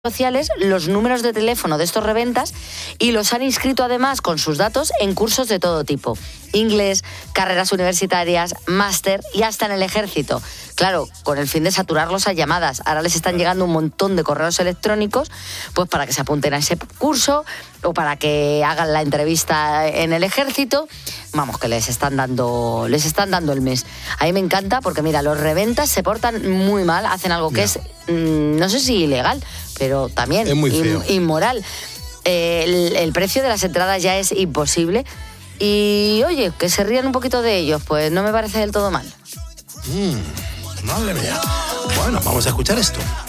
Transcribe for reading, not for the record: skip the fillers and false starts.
sociales los números de teléfono de estos reventas y los han inscrito además con sus datos en cursos de todo tipo. Inglés, carreras universitarias, máster y hasta en el ejército. Claro, con el fin de saturarlos a llamadas. Ahora les están llegando un montón de correos electrónicos pues para que se apunten a ese curso o para que hagan la entrevista en el ejército. Vamos, que les están dando el mes. A mí me encanta porque, mira, los reventas se portan muy mal, hacen algo que es, no sé si ilegal, pero también es muy feo. Inmoral. El precio de las entradas ya es imposible. Y, oye, que se rían un poquito de ellos, pues no me parece del todo mal. Madre mía. Bueno, vamos a escuchar esto.